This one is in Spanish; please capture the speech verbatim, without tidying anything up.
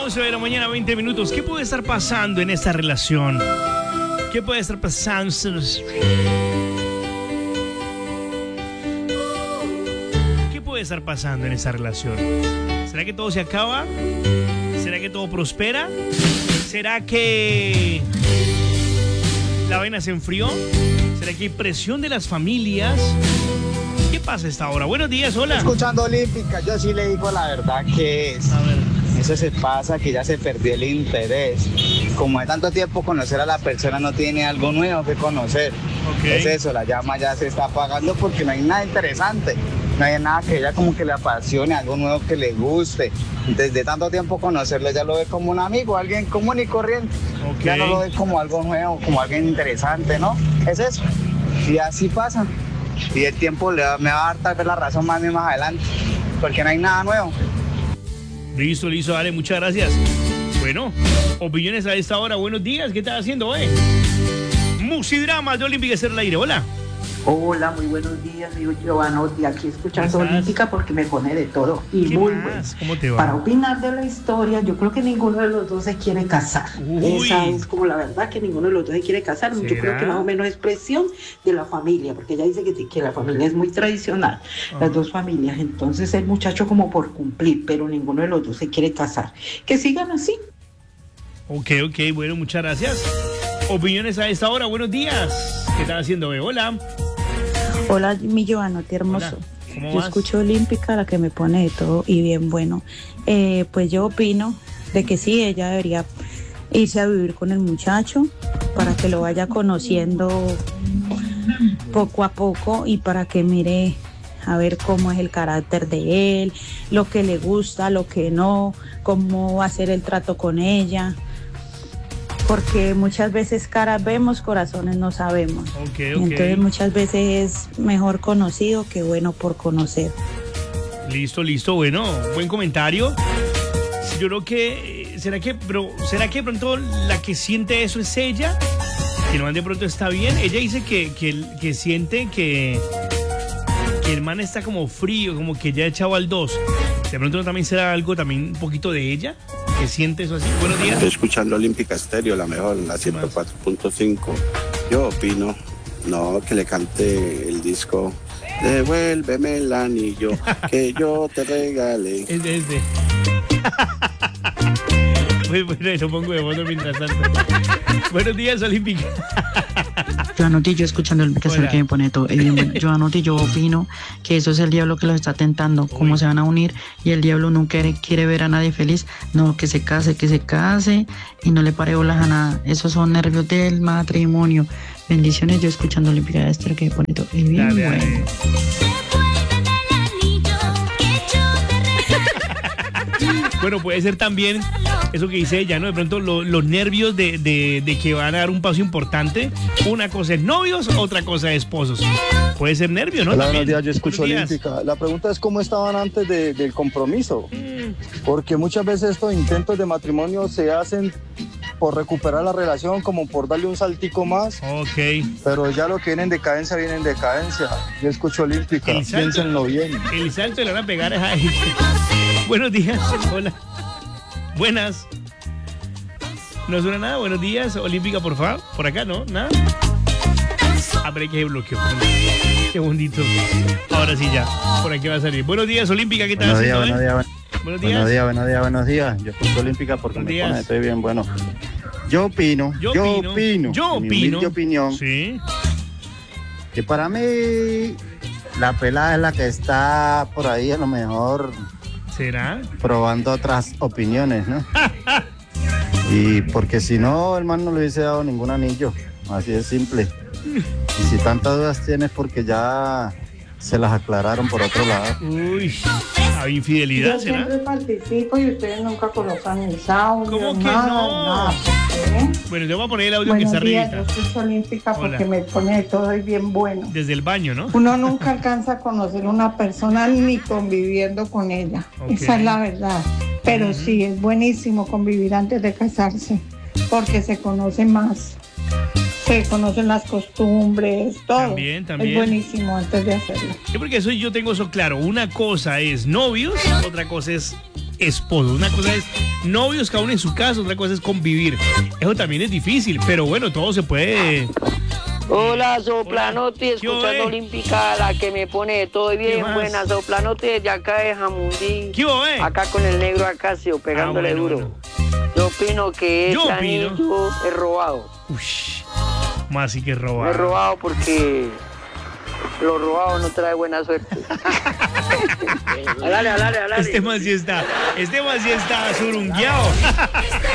once de la mañana, veinte minutos. ¿Qué puede estar pasando en esta relación? ¿Qué puede estar pasando? ¿Qué puede estar pasando en esta relación? ¿Será que todo se acaba? ¿Será que todo prospera? ¿Será que la vaina se enfrió? ¿Será que hay presión de las familias? ¿Qué pasa a esta hora? Buenos días, hola. Escuchando Olímpica, yo sí le digo la verdad que es. A ver. Eso se pasa, que ya se perdió el interés. Como de tanto tiempo conocer a la persona, no tiene algo nuevo que conocer. Okay. Es eso, la llama ya se está apagando porque no hay nada interesante. No hay nada que ella como que le apasione, algo nuevo que le guste. Desde tanto tiempo conocerlo, ya lo ve como un amigo, alguien común y corriente. Okay. Ya no lo ve como algo nuevo, como alguien interesante, ¿no? Es eso. Y así pasa. Y el tiempo le va, me va a dar tal vez la razón más, más adelante, porque no hay nada nuevo. Listo, listo, dale, muchas gracias. Bueno, opiniones a esta hora. Buenos días, ¿qué estás haciendo, eh? Musidrama de Olímpica Ser al aire, hola. Hola, muy buenos días, soy Giovanotti, aquí escuchando Olímpica porque me pone de todo y muy bueno. ¿Cómo te va? Para opinar de la historia, yo creo que ninguno de los dos se quiere casar. Uy. Esa es como la verdad, que ninguno de los dos se quiere casar. ¿Será? Yo creo que más o menos es presión de la familia, porque ella dice que, que la familia es muy tradicional, uh-huh. Las dos familias. Entonces el muchacho como por cumplir, pero ninguno de los dos se quiere casar. Que sigan así. Ok, ok, bueno, muchas gracias. Opiniones a esta hora, buenos días. ¿Qué estás haciendo, eh? Hola. Hola, mi Giovanotti hermoso. Hola, yo vas? escucho Olímpica, la que me pone de todo y bien bueno. Eh, pues yo opino de que sí, ella debería irse a vivir con el muchacho para que lo vaya conociendo poco a poco y para que mire a ver cómo es el carácter de él, lo que le gusta, lo que no, cómo va a ser el trato con ella. Porque muchas veces caras vemos, corazones no sabemos. Okay, okay. Entonces muchas veces es mejor conocido que bueno por conocer. Listo, listo, bueno, buen comentario. Yo creo que, ¿será que, pero, ¿será que de pronto la que siente eso es ella? Que no de pronto está bien. Ella dice que, que, que siente que, que el man está como frío, como que ya ha echado al dos. De pronto también será algo también un poquito de ella. ¿Que siente eso así? Buenos días. Estoy escuchando Olímpica Estéreo, la mejor, la ciento cuatro punto cinco. Yo opino, no, que le cante el disco Devuélveme el anillo que yo te regalé. Es de este. Muy bueno, lo pongo de fondo mientras tanto. Buenos días, Olímpica. Giovanotti, yo escuchando el que es el que me pone todo. Eh, bueno, Giovanotti, yo opino que eso es el diablo que los está tentando, cómo Uy. se van a unir, y el diablo nunca quiere, quiere ver a nadie feliz. No, que se case, que se case y no le pare bolas a nada. Esos son nervios del matrimonio. Bendiciones, yo escuchando Olímpica de Esther que me pone todo. Es bien dale, bueno. Dale. Bueno, puede ser también eso que dice ella, ¿no? De pronto lo, los nervios de, de, de que van a dar un paso importante. Una cosa es novios, otra cosa es esposos. Puede ser nervio, ¿no? Hola, buenos días, yo escucho Olímpica. La pregunta es cómo estaban antes de, del compromiso. Mm. Porque muchas veces estos intentos de matrimonio se hacen por recuperar la relación, como por darle un saltico más. Ok. Pero ya lo que viene en decadencia, viene en decadencia. Yo escucho Olímpica, piénsenlo bien. El salto le van a pegar a él. Buenos días, hola. Buenas. ¿No suena nada? Buenos días, Olímpica, por favor. Por acá, ¿no? ¿Nada? Ah, pero hay que bloquear. Qué bonito. Ahora sí ya. Por aquí va a salir. Buenos días, Olímpica, ¿qué tal? Buenos días, eh? buenos días. Buenos días. Buenos días, buenos días, buenos días. Yo escucho Olímpica porque buenos me días. pone, estoy bien bueno. Yo opino, yo, yo opino, opino, yo opino, mi humilde opinión, sí. que para mí la pelada es la que está por ahí a lo mejor. ¿Será? Probando otras opiniones, ¿no? Y porque si no, el man no le hubiese dado ningún anillo. Así de simple. Y si tantas dudas tienes porque ya se las aclararon por otro lado. Uy, ¿hay infidelidad, yo será? Yo siempre participo y ustedes nunca colocan mis audios. ¿Cómo que nada, no? Nada, ¿eh? Bueno, yo voy a poner el audio Buenos que está días, arribita. yo soy Olímpica porque Hola. me pone de todo y bien bueno. Desde el baño, ¿no? Uno nunca alcanza a conocer a una persona ni conviviendo con ella. Okay. Esa es la verdad. Pero uh-huh. sí, es buenísimo convivir antes de casarse porque se conoce más. Se conocen las costumbres, todo. También, también. Es buenísimo antes de hacerlo. Yo porque eso yo tengo eso claro. Una cosa es novios, otra cosa es esposos. Una cosa es novios, cada uno en su casa, otra cosa es convivir. Eso también es difícil, pero bueno, todo se puede. Hola, Soplanote, ¿Qué hubo, escuchando eh? Olímpica, la que me pone todo bien más? buena. Soplanote de acá de Jamundí. ¿Qué hubo, eh? Acá con el negro Acacio, pegándole Ah, bueno, duro. Yo opino que Yo ese opino. anillo es robado. Ush, más sí que Es robar. robado porque lo robado no trae buena suerte. Alale, alale, alale. Este man sí está, este man sí está surungueado.